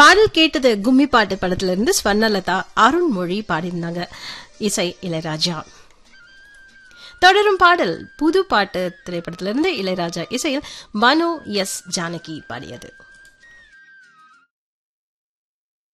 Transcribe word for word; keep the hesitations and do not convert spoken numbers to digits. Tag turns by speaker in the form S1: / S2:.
S1: பாடல் கேட்டது கும்மி பாட்டு படத்துல இருந்து ஸ்வர்ணலதா அருண்மொழி பாடியிருந்தாங்க. இசை இளையராஜா. தொடரும் பாடல் புது பாட்டு திரைப்படத்திலிருந்து இளையராஜா இசையில் மனோ எஸ் ஜானகி பாடியது.